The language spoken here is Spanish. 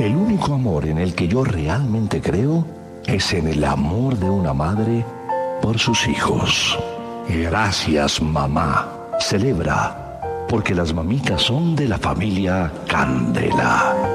El único amor en el que yo realmente creo es en el amor de una madre por sus hijos. Gracias, mamá. Celebra, porque las mamitas son de la familia Candela.